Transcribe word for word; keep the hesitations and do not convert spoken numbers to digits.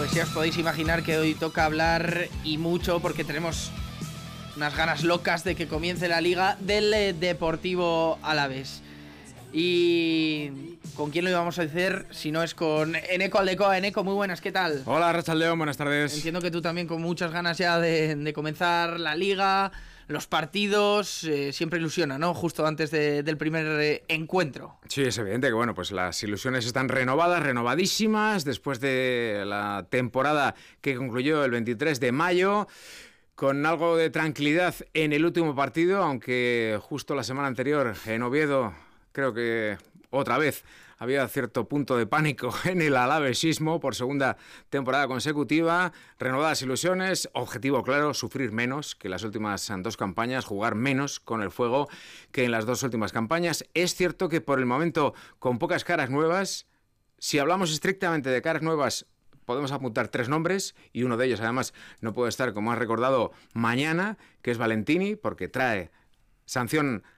Pues ya os podéis imaginar que hoy toca hablar y mucho porque tenemos unas ganas locas de que comience la liga del eh, Deportivo Alavés. Y ¿con quién lo íbamos a hacer si no es con Eneko Aldekoa? Eneko, muy buenas, ¿qué tal? Hola, Arratsaldeon, buenas tardes. Entiendo que tú también con muchas ganas ya de, de comenzar la liga, los partidos, eh, siempre ilusiona, ¿no? Justo antes de, del primer eh, encuentro. Sí, es evidente que bueno, pues las ilusiones están renovadas, renovadísimas, después de la temporada que concluyó el veintitrés de mayo. Con algo de tranquilidad en el último partido, aunque justo la semana anterior en Oviedo, creo que otra vez había cierto punto de pánico en el alavesismo por segunda temporada consecutiva. Renovadas ilusiones, objetivo claro, sufrir menos que las últimas dos campañas, jugar menos con el fuego que en las dos últimas campañas. Es cierto que por el momento con pocas caras nuevas, si hablamos estrictamente de caras nuevas, podemos apuntar tres nombres y uno de ellos además no puede estar, como has recordado, mañana, que es Valentini, porque trae sanción